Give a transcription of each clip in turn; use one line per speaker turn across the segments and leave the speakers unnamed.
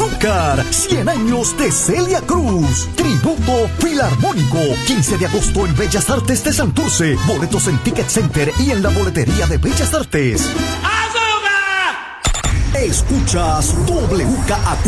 Azúcar, 100 años de Celia Cruz, tributo filarmónico, 15 de agosto en Bellas Artes de Santurce, boletos en Ticket Center y en la boletería de Bellas Artes. Escuchas WKAQ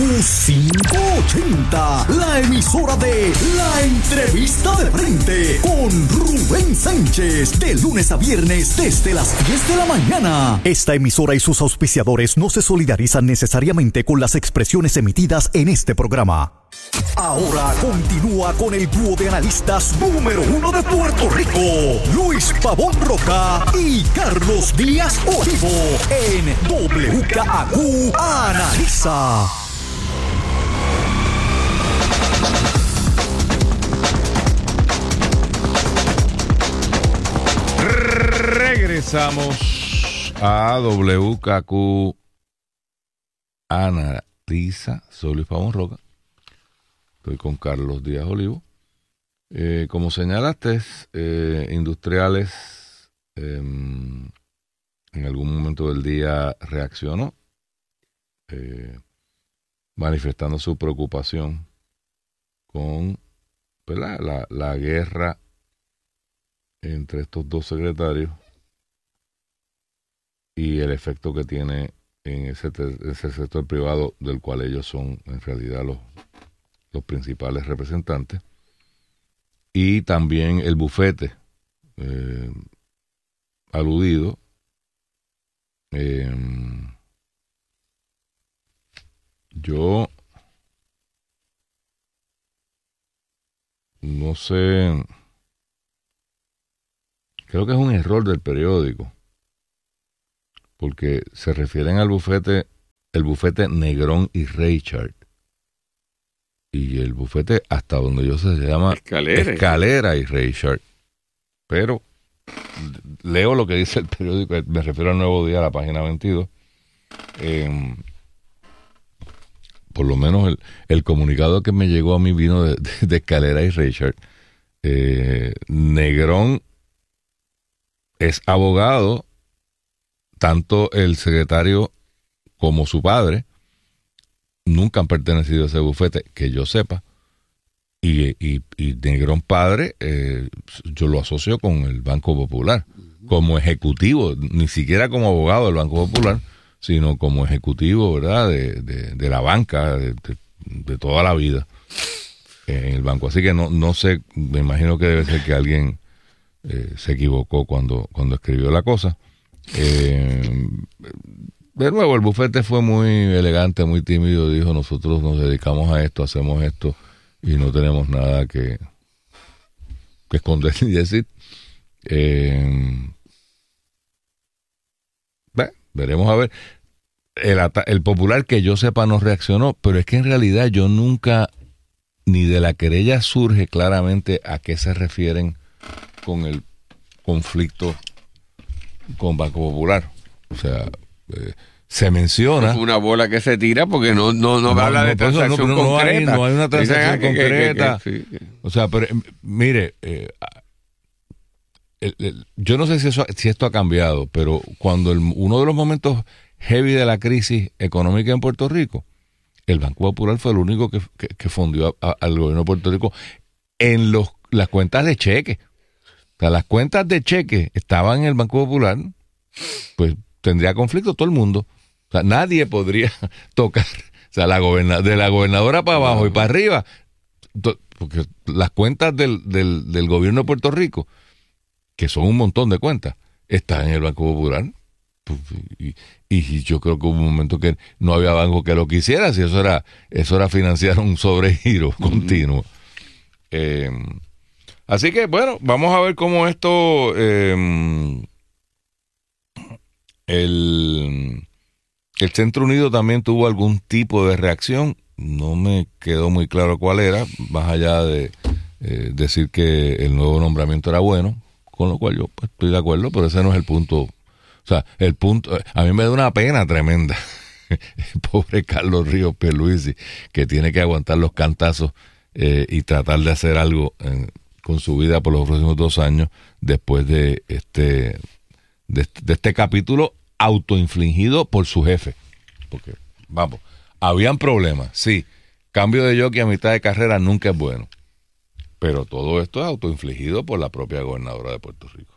580, la emisora de La Entrevista de Frente, con Rubén Sánchez, de lunes a viernes desde las 10 de la mañana. Esta emisora y sus auspiciadores no se solidarizan necesariamente con las expresiones emitidas en este programa. Ahora continúa con el dúo de analistas número 1 de Puerto Rico, Luis Pavón Roca y Carlos Díaz Olivo, en WKAQ Analiza.
Regresamos a WKAQ Analiza. Soy Luis Pavón Roca. Estoy con Carlos Díaz Olivo. Como señalaste, Industriales en algún momento del día reaccionó, manifestando su preocupación con la guerra entre estos dos secretarios y el efecto que tiene en ese sector privado del cual ellos son en realidad los principales representantes, y también el bufete aludido. Yo no sé, creo que es un error del periódico, porque se refieren al bufete, el bufete Negrón y Reichard. Y el bufete, hasta donde yo sé, se llama Escalera y Reichard. Pero leo lo que dice el periódico, me refiero al Nuevo Día, a la página 22. Por lo menos el comunicado que me llegó a mí vino de Escalera y Reichard. Negrón es abogado, tanto el secretario como su padre nunca han pertenecido a ese bufete, que yo sepa, y Negrón padre, yo lo asocio con el Banco Popular, como ejecutivo, ni siquiera como abogado del Banco Popular, sino como ejecutivo, ¿verdad?, de la banca, de toda la vida en el banco. Así que no sé, me imagino que debe ser que alguien se equivocó cuando escribió la cosa. De nuevo, el bufete fue muy elegante, muy tímido, dijo: nosotros nos dedicamos a esto, hacemos esto y no tenemos nada que esconder ni decir. Veremos a ver. El Popular, que yo sepa, no reaccionó, pero es que en realidad yo nunca, ni de la querella surge claramente a qué se refieren con el conflicto con Banco Popular. O sea, se menciona
una bola que se tira porque no habla de transacción concreta.
No hay una transacción concreta.
Sí.
O sea, pero mire, yo no sé si esto ha cambiado, pero cuando uno de los momentos heavy de la crisis económica en Puerto Rico, el Banco Popular fue el único que fundió al gobierno de Puerto Rico en las cuentas de cheque. O sea, las cuentas de cheque estaban en el Banco Popular, pues tendría conflicto todo el mundo. O sea, nadie podría tocar, o sea, de la gobernadora para abajo y para arriba, porque las cuentas del gobierno de Puerto Rico, que son un montón de cuentas, están en el Banco Popular. Y yo creo que hubo un momento que no había banco que lo quisiera, si eso era financiar un sobregiro continuo. Así que, bueno, vamos a ver cómo esto... El Centro Unido también tuvo algún tipo de reacción. No me quedó muy claro cuál era, más allá de decir que el nuevo nombramiento era bueno, con lo cual yo pues, estoy de acuerdo, pero ese no es el punto. O sea, el punto, a mí me da una pena tremenda el pobre Carlos Ríos Pierluisi, que tiene que aguantar los cantazos y tratar de hacer algo con su vida por los próximos 2 años después de este capítulo autoinfligido por su jefe. Porque, vamos, Habían problemas, sí. Cambio de jockey a mitad de carrera nunca es bueno. Pero todo esto es autoinfligido por la propia gobernadora de Puerto Rico.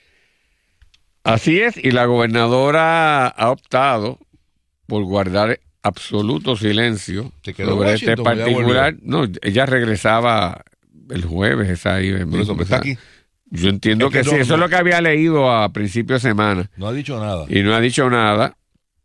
Así es, y la gobernadora ha optado por guardar absoluto silencio sobre este particular. No, ella regresaba el jueves, esa ahí.
Por eso, está aquí.
Yo entiendo que sí, eso es lo que había leído a principio de semana.
No ha dicho nada.
Y no ha dicho nada.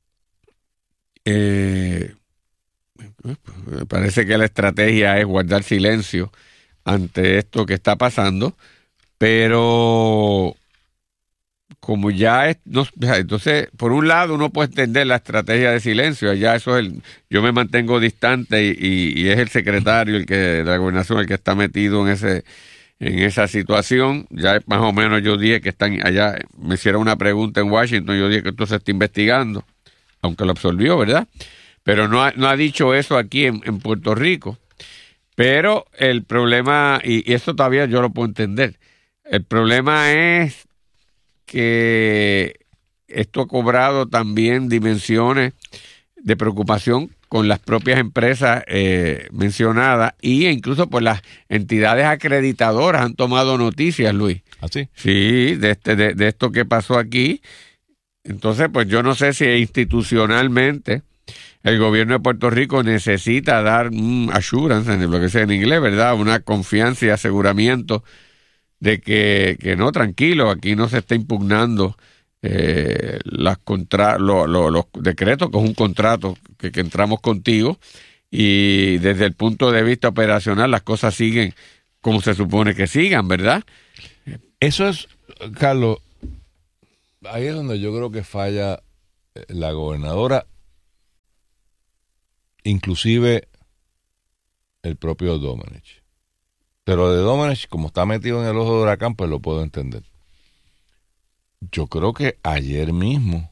Parece que la estrategia es guardar silencio ante esto que está pasando, pero como ya es, no, entonces, por un lado uno puede entender la estrategia de silencio, allá eso es yo me mantengo distante y es el secretario de la gobernación el que está metido en esa situación. Ya más o menos yo dije que están allá, me hicieron una pregunta en Washington, yo dije que esto se está investigando, aunque lo absolvió, ¿verdad? Pero no ha dicho eso aquí en Puerto Rico. Pero el problema, y esto todavía yo lo puedo entender, el problema es que esto ha cobrado también dimensiones de preocupación con las propias empresas mencionadas e incluso por las entidades acreditadoras han tomado noticias, Luis.
¿Ah, sí?
Sí, de esto que pasó aquí. Entonces, pues yo no sé si institucionalmente el gobierno de Puerto Rico necesita dar assurance, en lo que sea en inglés, ¿verdad? Una confianza y aseguramiento de que no, tranquilo, aquí no se está impugnando los decretos, que es un contrato que entramos contigo, y desde el punto de vista operacional las cosas siguen como se supone que sigan, ¿verdad?
Eso es, Carlos, ahí es donde yo creo que falla la gobernadora, inclusive el propio Domenech. Pero de Domenech, como está metido en el ojo de huracán, pues lo puedo entender. Yo creo que ayer mismo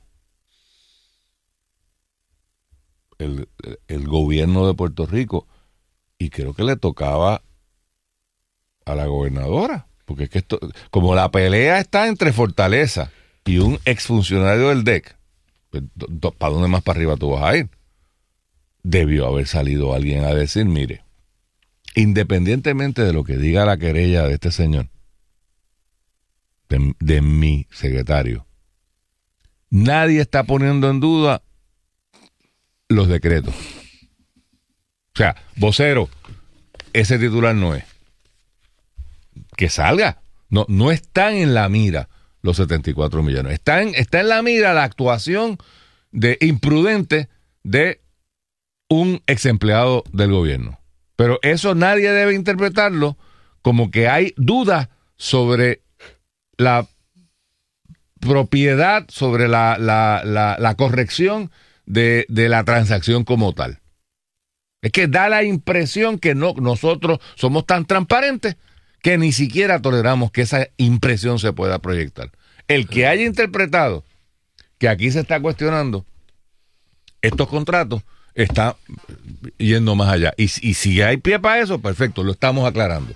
el gobierno de Puerto Rico, y creo que le tocaba a la gobernadora, porque es que esto, como la pelea está entre Fortaleza y un exfuncionario del DEC, pues, ¿para dónde más para arriba tú vas a ir? Debió haber salido alguien a decir, mire, independientemente de lo que diga la querella de este señor, de mi secretario, nadie está poniendo en duda los decretos. O sea, vocero, ese titular no es. Que salga. No están en la mira los 74 millones. Está en la mira la actuación de imprudente de un ex empleado del gobierno. Pero eso nadie debe interpretarlo como que hay dudas sobre la propiedad, sobre la corrección de la transacción como tal. Es que da la impresión que nosotros somos tan transparentes que ni siquiera toleramos que esa impresión se pueda proyectar. El que haya interpretado que aquí se está cuestionando estos contratos está yendo más allá. Y si hay pie para eso, perfecto, lo estamos aclarando.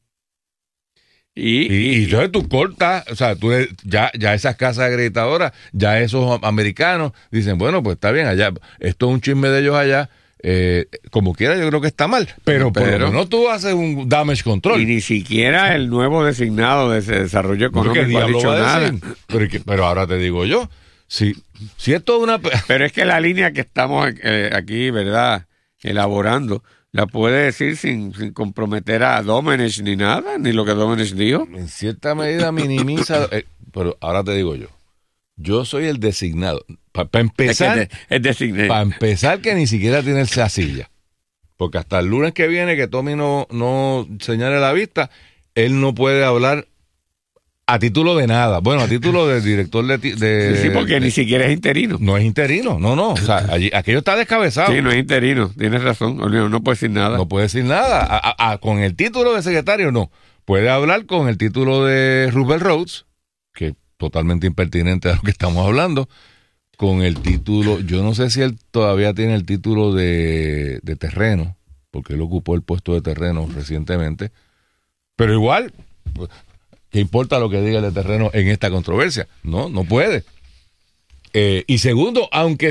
Y entonces tú cortas, o sea, tú ya esas casas acreditadoras, ya esos americanos dicen, bueno, pues está bien, allá, esto es un chisme de ellos allá, como quiera yo creo que está mal, pero por lo menos tú haces un damage control.
Y ni siquiera el nuevo designado de ese desarrollo económico ha dicho nada.
Pero ahora te digo yo, si esto es una...
Pero es que la línea que estamos aquí, ¿verdad?, elaborando, la puede decir sin comprometer a Domenech ni nada, ni lo que Domenech dijo.
En cierta medida minimiza, pero ahora te digo yo soy el designado. Para empezar, para empezar que ni siquiera tiene esa silla. Porque hasta el lunes que viene, que Tommy no señale la vista, él no puede hablar a título de nada. Bueno, a título de director de
sí, porque ni siquiera es interino.
No es interino, no. O sea, aquello está descabezado.
Sí, no es interino, tienes razón. No puede decir nada.
No puede decir nada. Con el título de secretario, no. Puede hablar con el título de Rupert Rhodes, que es totalmente impertinente a lo que estamos hablando. Con el título, yo no sé si él todavía tiene el título de terreno, porque él ocupó el puesto de terreno recientemente. Pero igual... ¿qué importa lo que diga el de terreno en esta controversia? No puede. Y segundo, aunque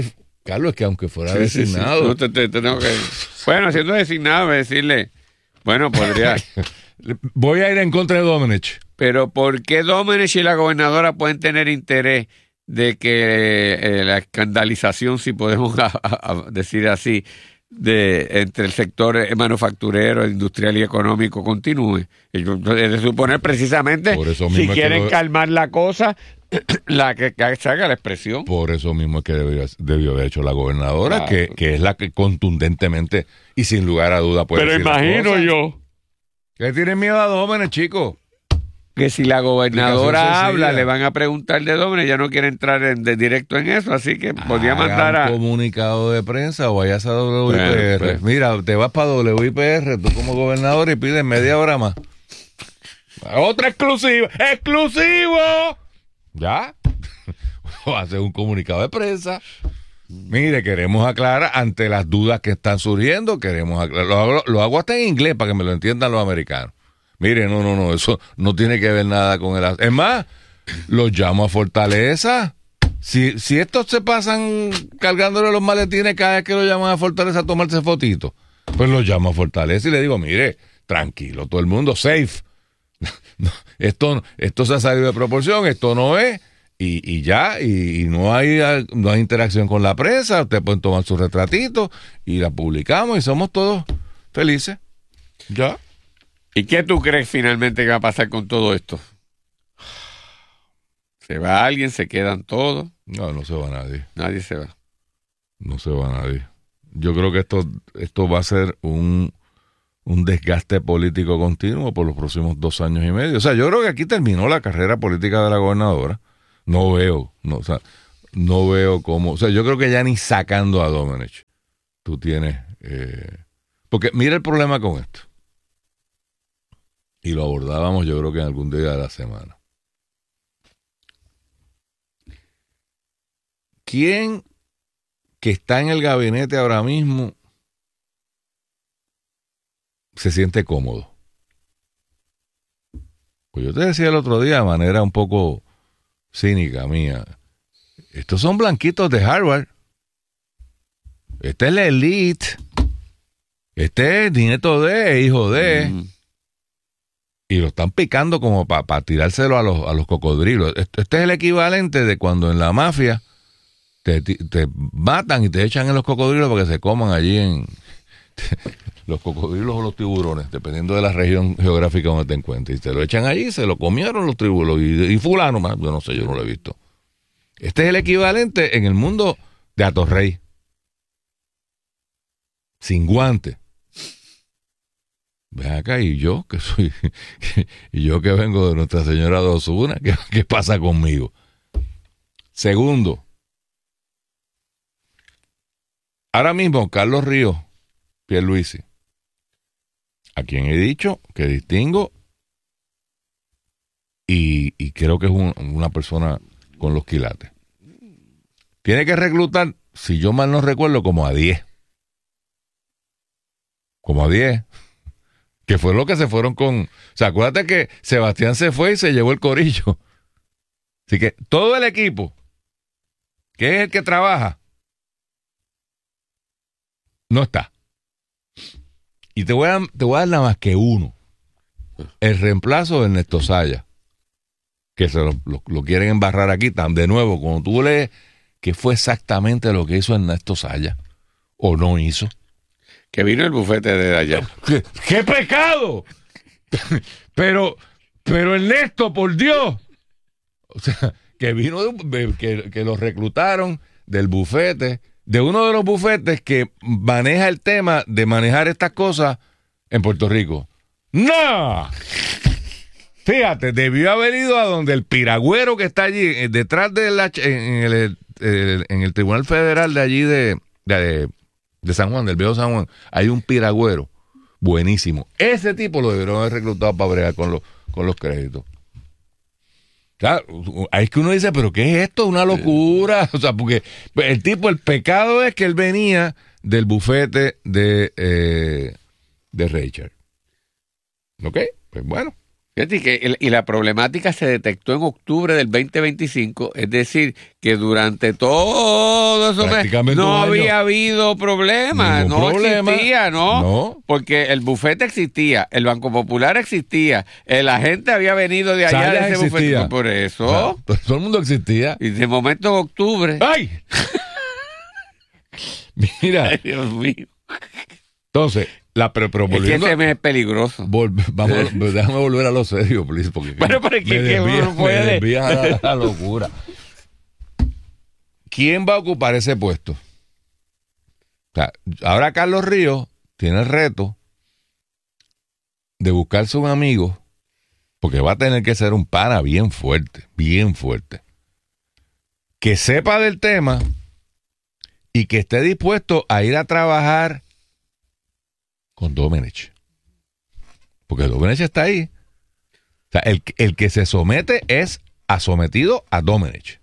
Carlos, es que aunque fuera designado.
Sí. No, tengo que... Bueno, siendo designado, decirle, bueno, podría...
Voy a ir en contra de Domenech.
Pero ¿por qué Domenech y la gobernadora pueden tener interés de que la escandalización, si podemos decir así, entre el sector manufacturero, industrial y económico continúe? Es de suponer precisamente, si quieren calmar la cosa, la que se haga la expresión.
Por eso mismo es que debió haber hecho la gobernadora, claro, que es la que contundentemente y sin lugar a duda puede decir.
Pero imagino yo.
¿Qué tienen miedo a Domenech, chicos?
Que si la gobernadora habla, le van a preguntar de Domenech, ya no quiere entrar de directo en eso, así que podría mandar a...
un comunicado de prensa o vayas a WIPR. Pues. Mira, te vas para WIPR, tú como gobernador, y pides media hora más. ¡Otra exclusiva! ¡Exclusivo! ¿Ya? O hacer un comunicado de prensa. Mire, queremos aclarar ante las dudas que están surgiendo, queremos aclarar. Lo hago hasta en inglés para que me lo entiendan los americanos. Mire, no, eso no tiene que ver nada con el... Es más, los llamo a Fortaleza. Si estos se pasan cargándole los maletines cada vez que lo llaman a Fortaleza a tomarse fotitos, pues los llamo a Fortaleza y le digo, mire, tranquilo, todo el mundo, safe. Esto se ha salido de proporción, esto no es, y ya, y no hay interacción con la prensa, ustedes pueden tomar su retratito y la publicamos y somos todos felices. Ya.
¿Y qué tú crees finalmente que va a pasar con todo esto? ¿Se va alguien? ¿Se quedan todos?
No se va nadie.
Nadie se va.
No se va nadie. Yo creo que esto va a ser un desgaste político continuo por los próximos 2 años y medio. O sea, yo creo que aquí terminó la carrera política de la gobernadora. No veo cómo... O sea, yo creo que ya ni sacando a Domenech tú tienes... porque mira el problema con esto. Y lo abordábamos yo creo que en algún día de la semana. ¿Quién que está en el gabinete ahora mismo se siente cómodo? Pues yo te decía el otro día de manera un poco cínica mía, estos son blanquitos de Harvard. Este es la elite. Este es nieto de, hijo de... Y lo están picando como para tirárselo a los cocodrilos. Este es el equivalente de cuando en la mafia te matan y te echan en los cocodrilos para que se coman allí en los cocodrilos o los tiburones, dependiendo de la región geográfica donde te encuentres. Y te lo echan allí, se lo comieron los tiburones y fulano más, yo no sé, yo no lo he visto. Este es el equivalente en el mundo de Atorrey. Sin guante. Ven acá, y yo que soy, y yo que vengo de Nuestra Señora de Osuna, ¿qué pasa conmigo? Segundo, ahora mismo Carlos Ríos Pierluisi, a quien he dicho que distingo y creo que es una persona con los quilates. Tiene que reclutar, si yo mal no recuerdo, como a 10. Como a 10. Que fue lo que se fueron con... O sea, acuérdate que Sebastián se fue y se llevó el corillo. Así que todo el equipo, que es el que trabaja, no está. Y te voy a dar nada más que uno. El reemplazo de Ernesto Saya. Que se lo quieren embarrar aquí. De nuevo, cuando tú lees que fue exactamente lo que hizo Ernesto Saya, o no hizo.
Que vino el bufete de allá.
¡Qué pecado! Pero Ernesto, por Dios. O sea, que vino que lo reclutaron del bufete, de uno de los bufetes que maneja el tema de manejar estas cosas en Puerto Rico. ¡No! Fíjate, debió haber ido a donde el piragüero que está allí, detrás de en el Tribunal Federal de allí de San Juan, del viejo San Juan, hay un piragüero buenísimo. Ese tipo lo debieron haber reclutado para bregar con los créditos. Claro, es que uno dice, pero ¿qué es esto? Una locura. O sea, porque el pecado es que él venía del bufete de Richard. ¿Ok? Pues bueno.
Fíjate y la problemática se detectó en octubre del 2025, es decir, que durante todo eso no había habido problema, no existía, ¿no? Porque el bufete existía, el Banco Popular existía, la gente había venido de allá de ese bufete, por eso.
O sea, todo el mundo existía.
Y de momento en octubre.
¡Ay! Mira.
Ay, Dios mío.
Entonces, pero
es que ese mes es peligroso.
Déjame volver a lo serio, please, porque
pero es que uno puede.
Me desvías a la locura. ¿Quién va a ocupar ese puesto? O sea, ahora Carlos Ríos tiene el reto de buscarse un amigo, porque va a tener que ser un pana bien fuerte, que sepa del tema y que esté dispuesto a ir a trabajar con Domenech. Porque Domenech está ahí. O sea, el que se somete es sometido a Domenech.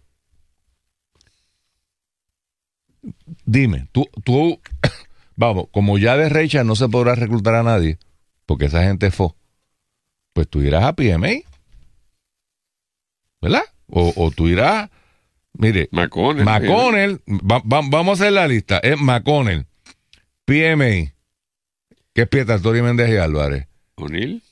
Dime, tú vamos, como ya de Reicha no se podrá reclutar a nadie, porque esa gente fue, pues tú irás a PMA, ¿verdad? O tú irás, mire, McConnell, vamos a hacer la lista, es McConnell, PMA, que es Pietratorio Méndez y Álvarez.
O'Neill,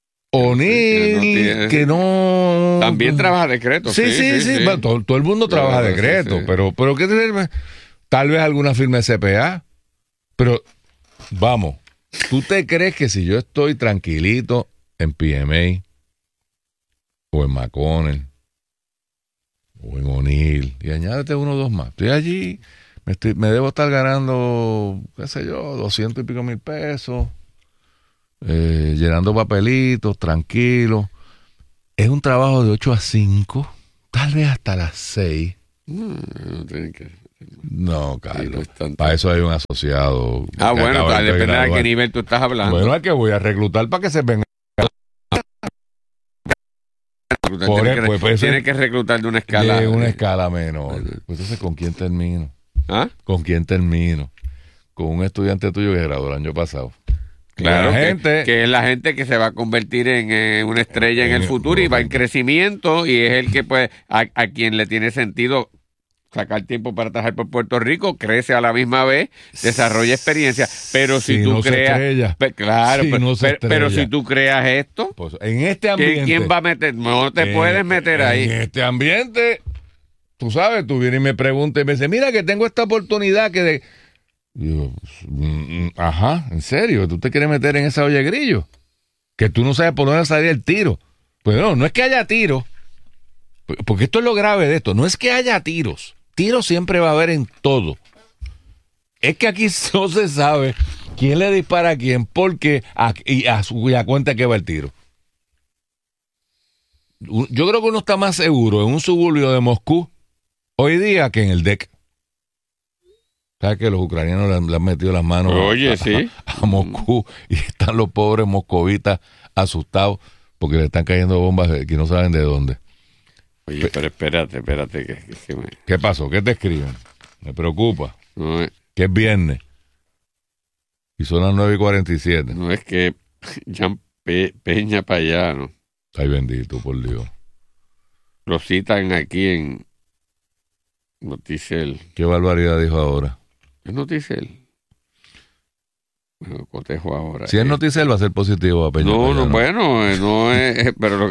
que no...
También trabaja decreto.
Sí. Bueno, todo el mundo trabaja decreto, sí. Pero ¿qué te... Tal vez alguna firma de CPA, pero vamos, ¿tú te crees que si yo estoy tranquilito en PMA o en McConnell o en O'Neill y añádete 1 o 2 más, estoy allí, me debo estar ganando, qué sé yo, 200 y pico mil pesos, llenando papelitos, tranquilo? Es un trabajo de 8 a 5, tal vez hasta las 6.
No tienen que...
No, Carlos, para eso hay un asociado.
Bueno, depende de qué nivel tú estás hablando.
Bueno, es que voy a reclutar para que se venga.
Tienes que reclutar de una escala.
De una escala menor. Pues entonces, ¿con quién termino?
¿Ah?
¿Con quién termino? Con un estudiante tuyo que graduó el año pasado.
Claro, que es la gente que se va a convertir en una estrella en el futuro y va en crecimiento y es el que pues a quien le tiene sentido sacar tiempo para trabajar por Puerto Rico, crece a la misma vez, desarrolla experiencia, pero si tú creas, pero si tú creas esto,
pues en este ambiente,
¿quién va a meter? No te puedes meter ahí.
En este ambiente, tú sabes, tú vienes y me preguntas y me dices, mira que tengo esta oportunidad que yo, ajá, en serio, tú te quieres meter en esa olla de grillo, que tú no sabes por dónde salir el tiro. Pues no es que haya tiros, porque esto es lo grave de esto, no es que haya tiros. Tiro siempre va a haber en todo. Es que aquí no se sabe quién le dispara a quién, porque y a cuenta que va el tiro. Yo creo que uno está más seguro en un suburbio de Moscú hoy día que en el DEC. ¿Sabes que los ucranianos le han metido las manos a Moscú y están los pobres moscovitas asustados porque le están cayendo bombas que no saben de dónde?
Oye, pero espérate.
¿Qué pasó? ¿Qué te escriben? Me preocupa.
No,
que es viernes. Y son las 9:47.
No es que Jan Peña Payano.
Ay, bendito, por Dios.
Lo citan aquí en Noticel.
¿Qué barbaridad dijo ahora?
¿Es Noticel? Bueno, cotejo ahora.
Si es Noticel va a ser positivo a Peña Payano.
No es... pero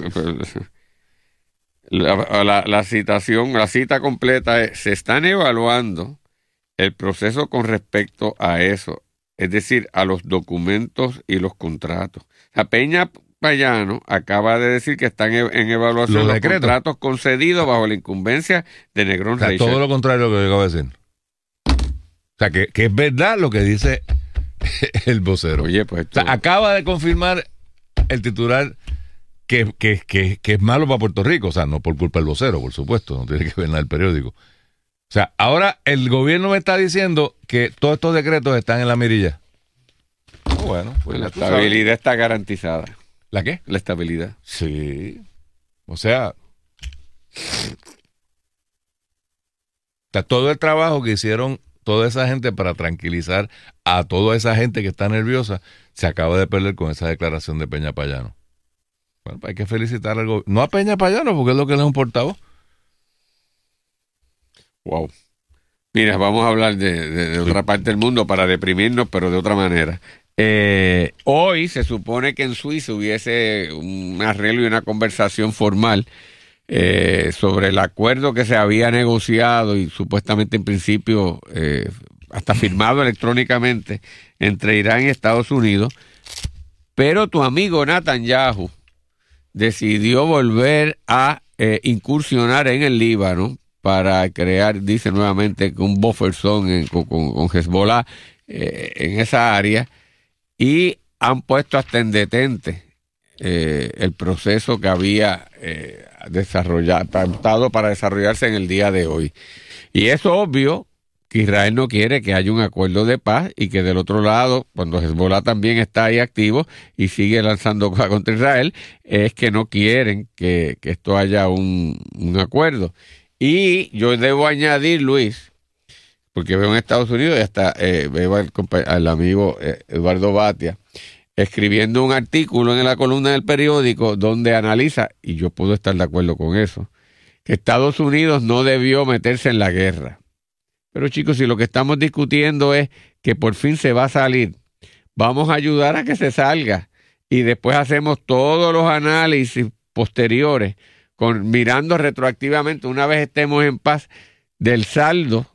la cita completa es: se están evaluando el proceso con respecto a eso, es decir, a los documentos y los contratos. O sea, Peña Payano acaba de decir que están en evaluación los contratos concedidos bajo la incumbencia de Negrón Reichert.
Todo lo contrario de lo que yo acabo de decir. O sea, que es verdad lo que dice el vocero.
Oye, pues...
O sea, acaba de confirmar el titular que es malo para Puerto Rico, o sea, no por culpa del vocero, por supuesto, no tiene que ver nada el periódico. O sea, ahora el gobierno me está diciendo que todos estos decretos están en la mirilla. Bueno, pues
la estabilidad está garantizada.
¿La qué?
La estabilidad.
Sí. O sea, todo el trabajo que hicieron toda esa gente para tranquilizar a toda esa gente que está nerviosa se acaba de perder con esa declaración de Peña Payano. Bueno, pues hay que felicitar al gobierno. No a Peña Payano, porque es lo que le es un portavoz.
Wow. Mira, vamos a hablar de otra parte del mundo para deprimirnos, pero de otra manera. Hoy se supone que en Suiza hubiese un arreglo y una conversación formal sobre el acuerdo que se había negociado y supuestamente en principio hasta firmado electrónicamente entre Irán y Estados Unidos, pero tu amigo Netanyahu decidió volver a incursionar en el Líbano para crear, dice nuevamente, un buffer zone con Hezbollah en esa área, y han puesto hasta en detente el proceso que había pautado para desarrollarse en el día de hoy. Y es obvio que Israel no quiere que haya un acuerdo de paz y que del otro lado, cuando Hezbollah también está ahí activo y sigue lanzando cosas contra Israel, es que no quieren que esto haya un acuerdo. Y yo debo añadir, Luis, porque veo en Estados Unidos y hasta veo al amigo Eduardo Batia escribiendo un artículo en la columna del periódico donde analiza, y yo puedo estar de acuerdo con eso, que Estados Unidos no debió meterse en la guerra. Pero chicos, si lo que estamos discutiendo es que por fin se va a salir, vamos a ayudar a que se salga y después hacemos todos los análisis posteriores mirando retroactivamente, una vez estemos en paz, del saldo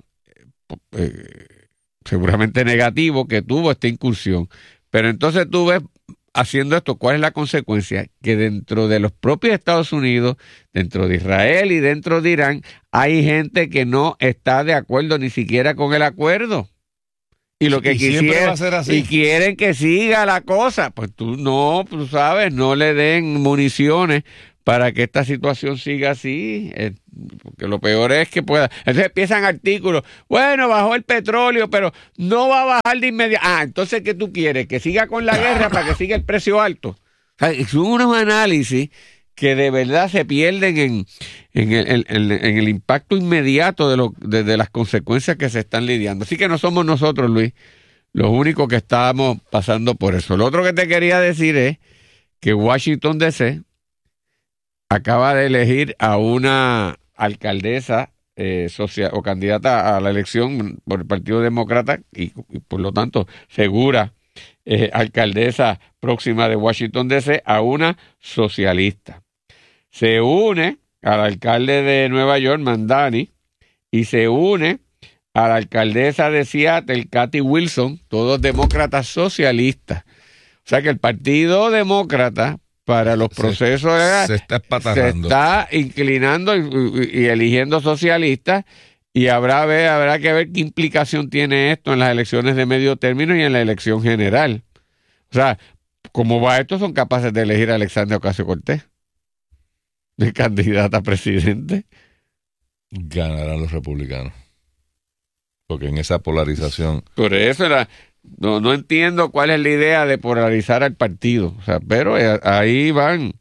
seguramente negativo que tuvo esta incursión. Pero entonces tú ves, haciendo esto, ¿cuál es la consecuencia? Que dentro de los propios Estados Unidos, dentro de Israel y dentro de Irán, hay gente que no está de acuerdo ni siquiera con el acuerdo. Y lo que quisiera, y quieren que siga la cosa, pues tú sabes, no le den municiones para que esta situación siga así, porque lo peor es que pueda. Entonces empiezan artículos, bueno, bajó el petróleo, pero no va a bajar de inmediato. Entonces, ¿qué tú quieres? Que siga con la guerra para que siga el precio alto. O sea, son unos análisis que de verdad se pierden en el impacto inmediato de las consecuencias que se están lidiando. Así que no somos nosotros, Luis, los únicos que estamos pasando por eso. Lo otro que te quería decir es que Washington D.C. acaba de elegir a una alcaldesa o candidata a la elección por el Partido Demócrata y por lo tanto segura alcaldesa próxima de Washington D.C. a una socialista. Se une al alcalde de Nueva York, Mandani, y se une a la alcaldesa de Seattle, Kathy Wilson, todos demócratas socialistas. O sea que el Partido Demócrata para los procesos
se está espatarrando,
se está inclinando y eligiendo socialistas, y habrá que ver qué implicación tiene esto en las elecciones de medio término y en la elección general. O sea, ¿cómo va esto? Son capaces de elegir a Alexandria Ocasio-Cortez de candidata a presidente.
Ganarán los republicanos, porque en esa polarización.
Por eso no entiendo cuál es la idea de polarizar al partido. O sea, pero ahí van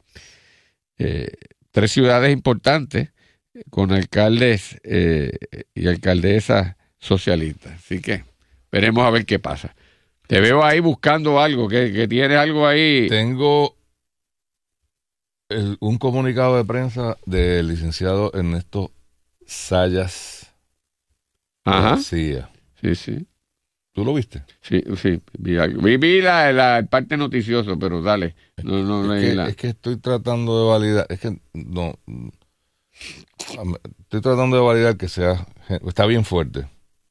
3 ciudades importantes con alcaldes y alcaldesas socialistas. Así que veremos a ver qué pasa. Te veo ahí buscando algo, que tienes algo ahí.
Tengo un comunicado de prensa del licenciado Ernesto Sayas García.
Sí.
¿Tú lo viste?
Sí, vi algo. Vi la parte noticiosa, pero dale.
Es que estoy tratando de validar. Estoy tratando de validar que está bien fuerte.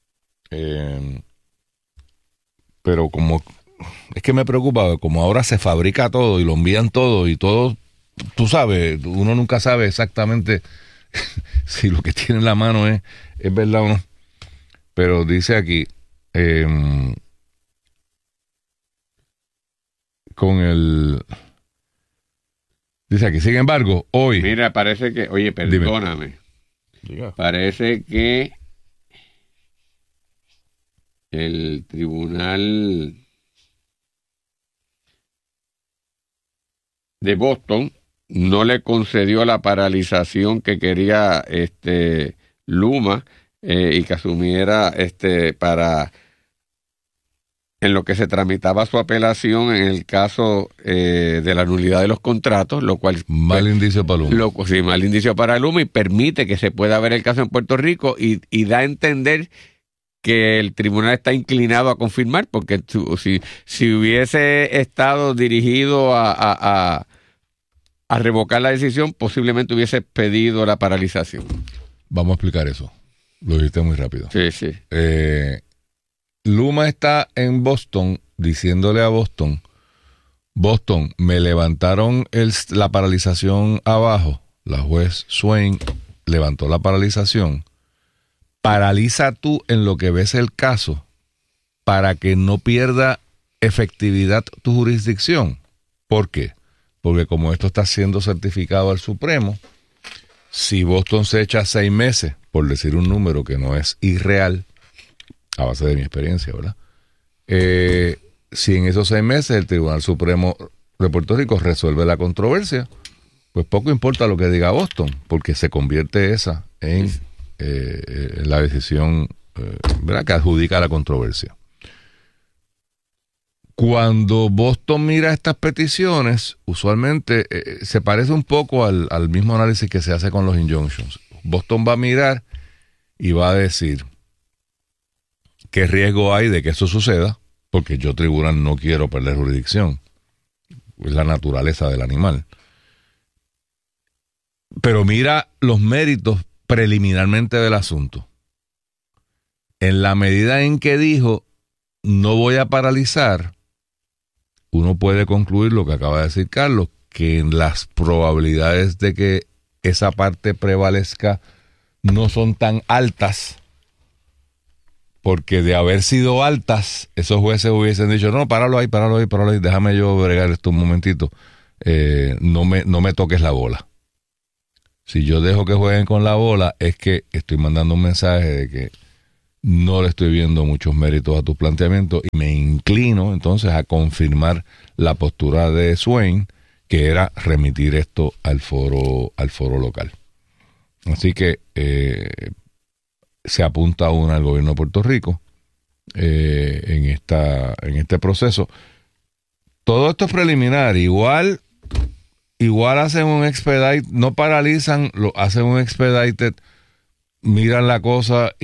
Pero como es que me preocupa, como ahora se fabrica todo y lo envían todo y todo, tú sabes, uno nunca sabe exactamente si lo que tiene en la mano es verdad o no. Pero dice aquí, dice aquí, sin embargo, hoy.
Mira, parece que, oye, perdóname.
Diga.
Parece que el tribunal de Boston no le concedió la paralización que quería Luma y que asumiera para en lo que se tramitaba su apelación en el caso de la nulidad de los contratos, lo cual...
Mal indicio para Luma.
Sí, mal indicio para Luma, y permite que se pueda ver el caso en Puerto Rico y da a entender que el tribunal está inclinado a confirmar, porque si hubiese estado dirigido a revocar la decisión, posiblemente hubiese pedido la paralización.
Vamos a explicar eso. Lo dijiste muy rápido.
Sí.
Luma está en Boston diciéndole a Boston, me levantaron la paralización abajo. La juez Swain levantó la paralización. Paraliza tú en lo que ves el caso para que no pierda efectividad tu jurisdicción. ¿Por qué? Porque como esto está siendo certificado al Supremo, si Boston se echa 6 meses, por decir un número que no es irreal, a base de mi experiencia, ¿verdad? Si en esos 6 meses el Tribunal Supremo de Puerto Rico resuelve la controversia, pues poco importa lo que diga Boston, porque se convierte esa en la decisión, ¿verdad?, que adjudica la controversia. Cuando Boston mira estas peticiones, usualmente se parece un poco al mismo análisis que se hace con los injunctions. Boston va a mirar y va a decir qué riesgo hay de que eso suceda, porque yo, tribunal, no quiero perder jurisdicción. Es la naturaleza del animal. Pero mira los méritos preliminarmente del asunto. En la medida en que dijo, no voy a paralizar, uno puede concluir lo que acaba de decir Carlos, que las probabilidades de que esa parte prevalezca no son tan altas, porque de haber sido altas, esos jueces hubiesen dicho, no, páralo ahí, déjame yo bregar esto un momentito, no me toques la bola. Si yo dejo que jueguen con la bola, es que estoy mandando un mensaje de que no le estoy viendo muchos méritos a tus planteamientos, y me inclino entonces a confirmar la postura de Swain, que era remitir esto al foro local. Así que se apunta una al gobierno de Puerto Rico en este proceso. Todo esto es preliminar. Igual hacen un expedite, no paralizan, hacen un expedited, miran la cosa